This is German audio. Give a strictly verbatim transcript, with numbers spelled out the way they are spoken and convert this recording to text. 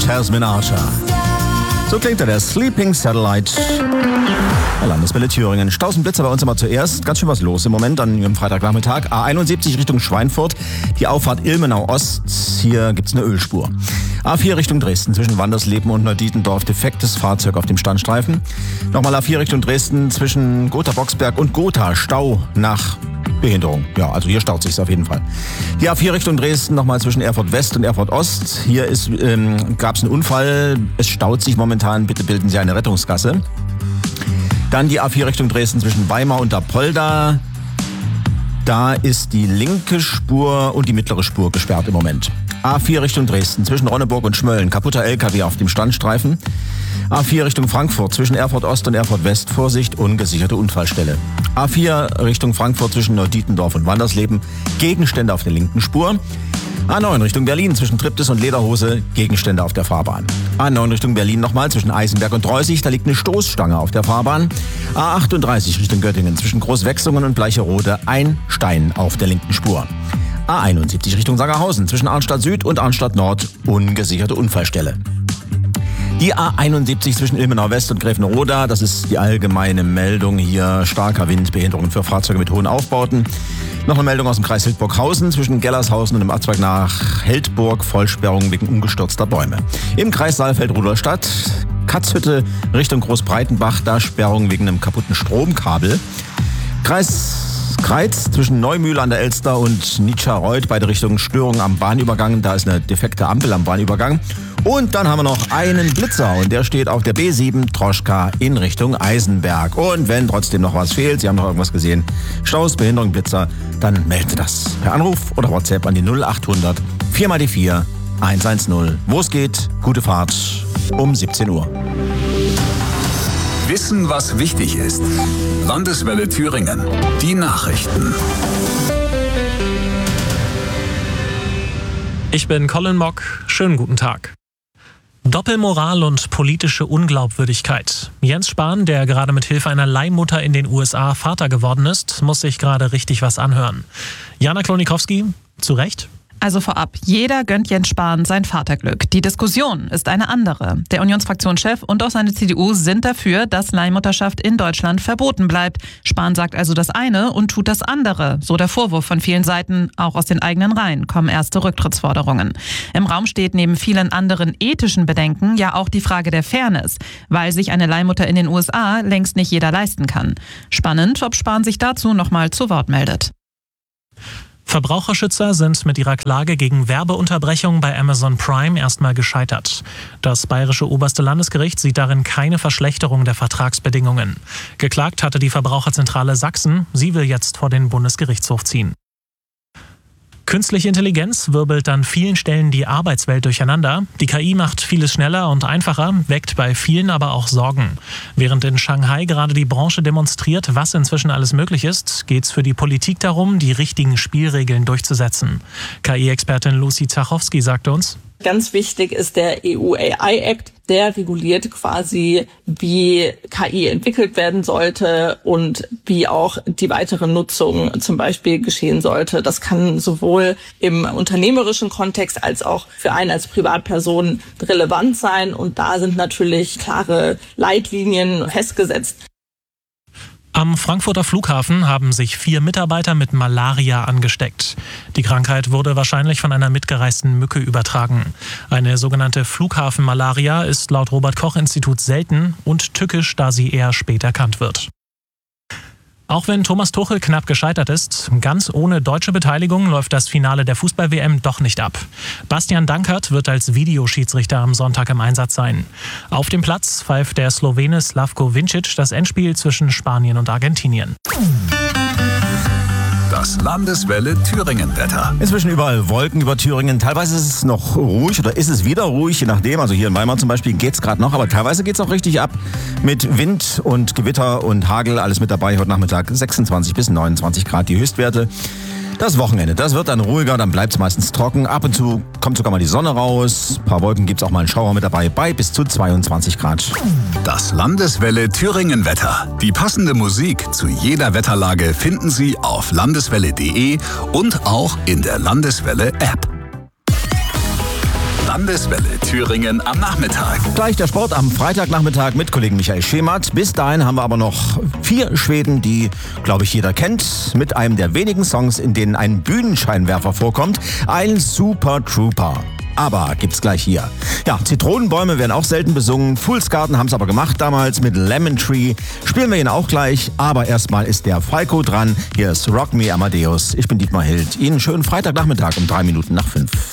Tasmin Archer. So klingt er, der Sleeping Satellite. Der Landeswelle Thüringen. Staus und Blitzer bei uns immer zuerst. Ganz schön was los im Moment an ihrem Freitagnachmittag. A einundsiebzig Richtung Schweinfurt. Die Auffahrt Ilmenau Ost. Hier gibt's eine Ölspur. A vier Richtung Dresden. Zwischen Wandersleben und Neudietendorf. Defektes Fahrzeug auf dem Standstreifen. Nochmal A vier Richtung Dresden. Zwischen Gotha-Boxberg und Gotha. Stau nach Behinderung. Ja, also hier staut sich's auf jeden Fall. Die A vier Richtung Dresden, nochmal zwischen Erfurt West und Erfurt Ost. Hier ist, ähm, gab's einen Unfall. Es staut sich momentan. Bitte bilden Sie eine Rettungsgasse. Dann die A vier Richtung Dresden zwischen Weimar und Apolda. Da ist die linke Spur und die mittlere Spur gesperrt im Moment. A vier Richtung Dresden zwischen Ronneburg und Schmölln. Kaputter L K W auf dem Standstreifen. A vier Richtung Frankfurt zwischen Erfurt Ost und Erfurt West. Vorsicht, ungesicherte Unfallstelle. A vier Richtung Frankfurt zwischen Neudietendorf und Wandersleben. Gegenstände auf der linken Spur. A neun Richtung Berlin zwischen Triptis und Lederhose. Gegenstände auf der Fahrbahn. A neun Richtung Berlin nochmal zwischen Eisenberg und Treusig. Da liegt eine Stoßstange auf der Fahrbahn. A achtunddreißig Richtung Göttingen zwischen Großwechsungen und Bleicherode. Ein Stein auf der linken Spur. A einundsiebzig Richtung Sangerhausen zwischen Arnstadt Süd und Arnstadt Nord. Ungesicherte Unfallstelle. Die A einundsiebzig zwischen Ilmenau West und Gräfenroda, das ist die allgemeine Meldung hier. Starker Wind, Behinderungen für Fahrzeuge mit hohen Aufbauten. Noch eine Meldung aus dem Kreis Hildburghausen zwischen Gellershausen und dem Abzweig nach Heldburg. Vollsperrung wegen umgestürzter Bäume. Im Kreis Saalfeld-Rudolstadt, Katzhütte Richtung Großbreitenbach, da Sperrung wegen einem kaputten Stromkabel. Kreis Kreiz zwischen Neumühle an der Elster und Nitscherreuth, beide Richtungen Störung am Bahnübergang. Da ist eine defekte Ampel am Bahnübergang. Und dann haben wir noch einen Blitzer und der steht auf der B sieben Troschka in Richtung Eisenberg. Und wenn trotzdem noch was fehlt, Sie haben noch irgendwas gesehen, Staus, Behinderung, Blitzer, dann melden Sie das per Anruf oder WhatsApp an die null achthundert vier mal die vier eins eins null. Wo es geht, gute Fahrt um siebzehn Uhr. Wissen, was wichtig ist. Landeswelle Thüringen. Die Nachrichten. Ich bin Colin Mock. Schönen guten Tag. Doppelmoral und politische Unglaubwürdigkeit. Jens Spahn, der gerade mit Hilfe einer Leihmutter in den U S A Vater geworden ist, muss sich gerade richtig was anhören. Jana Klonikowski, zu Recht? Also vorab, jeder gönnt Jens Spahn sein Vaterglück. Die Diskussion ist eine andere. Der Unionsfraktionschef und auch seine C D U sind dafür, dass Leihmutterschaft in Deutschland verboten bleibt. Spahn sagt also das eine und tut das andere. So der Vorwurf von vielen Seiten. Auch aus den eigenen Reihen kommen erste Rücktrittsforderungen. Im Raum steht neben vielen anderen ethischen Bedenken ja auch die Frage der Fairness, weil sich eine Leihmutter in den U S A längst nicht jeder leisten kann. Spannend, ob Spahn sich dazu nochmal zu Wort meldet. Verbraucherschützer sind mit ihrer Klage gegen Werbeunterbrechung bei Amazon Prime erstmal gescheitert. Das bayerische oberste Landesgericht sieht darin keine Verschlechterung der Vertragsbedingungen. Geklagt hatte die Verbraucherzentrale Sachsen. Sie will jetzt vor den Bundesgerichtshof ziehen. Künstliche Intelligenz wirbelt an vielen Stellen die Arbeitswelt durcheinander. Die K I macht vieles schneller und einfacher, weckt bei vielen aber auch Sorgen. Während in Shanghai gerade die Branche demonstriert, was inzwischen alles möglich ist, geht es für die Politik darum, die richtigen Spielregeln durchzusetzen. K I-Expertin Lucy Zachowski sagte uns: Ganz wichtig ist der E U A I Act. Der reguliert quasi, wie K I entwickelt werden sollte und wie auch die weitere Nutzung zum Beispiel geschehen sollte. Das kann sowohl im unternehmerischen Kontext als auch für einen als Privatperson relevant sein. Und da sind natürlich klare Leitlinien festgesetzt. Am Frankfurter Flughafen haben sich vier Mitarbeiter mit Malaria angesteckt. Die Krankheit wurde wahrscheinlich von einer mitgereisten Mücke übertragen. Eine sogenannte Flughafenmalaria ist laut Robert-Koch-Institut selten und tückisch, da sie eher spät erkannt wird. Auch wenn Thomas Tuchel knapp gescheitert ist, ganz ohne deutsche Beteiligung läuft das Finale der Fußball-W M doch nicht ab. Bastian Dankert wird als Videoschiedsrichter am Sonntag im Einsatz sein. Auf dem Platz pfeift der Slowene Slavko Vincic das Endspiel zwischen Spanien und Argentinien. Das Landeswelle Thüringen-Wetter. Inzwischen überall Wolken über Thüringen. Teilweise ist es noch ruhig oder ist es wieder ruhig, je nachdem. Also hier in Weimar zum Beispiel geht es gerade noch, aber teilweise geht es auch richtig ab. Mit Wind und Gewitter und Hagel, alles mit dabei. Heute Nachmittag sechsundzwanzig bis neunundzwanzig Grad die Höchstwerte. Das Wochenende, das wird dann ruhiger, dann bleibt es meistens trocken. Ab und zu kommt sogar mal die Sonne raus. Ein paar Wolken gibt es auch mal einen Schauer mit dabei, bei bis zu zweiundzwanzig Grad. Das Landeswelle Thüringen-Wetter. Die passende Musik zu jeder Wetterlage finden Sie auf landeswelle punkt de und auch in der Landeswelle-App. Landeswelle Thüringen am Nachmittag. Gleich der Sport am Freitagnachmittag mit Kollegen Michael Schemert. Bis dahin haben wir aber noch vier Schweden, die, glaube ich, jeder kennt, mit einem der wenigen Songs, in denen ein Bühnenscheinwerfer vorkommt. Ein Super Trooper. Aber gibt's gleich hier. Ja, Zitronenbäume werden auch selten besungen. Fools Garden haben es aber gemacht damals mit Lemon Tree. Spielen wir ihn auch gleich. Aber erstmal ist der Falco dran. Hier ist Rock Me Amadeus. Ich bin Dietmar Hild. Ihnen schönen Freitagnachmittag um drei Minuten nach fünf.